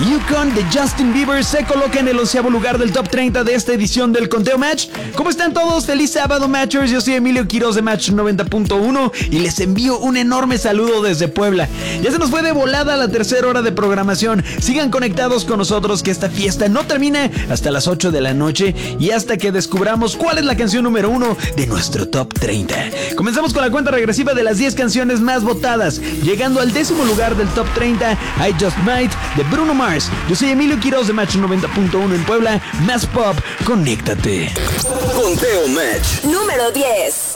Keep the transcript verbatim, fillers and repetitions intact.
Yukon de Justin Bieber se coloca en el onceavo lugar del top treinta de esta edición del Conteo Match. ¿Cómo están todos? Feliz sábado, Matchers. Yo soy Emilio Quiroz de Match noventa punto uno y les envío un enorme saludo desde Puebla. Ya se nos fue de volada la tercera hora de programación. Sigan conectados con nosotros, que esta fiesta no termina hasta las ocho de la noche y hasta que descubramos cuál es la canción número uno de nuestro top treinta. Comenzamos con la cuenta regresiva de las diez canciones más votadas, llegando al décimo lugar del top treinta, I Just Might de Bruno Mars. Yo soy Emilio Quiroz de Match noventa punto uno en Puebla. Más pop, conéctate. Conteo Match número diez.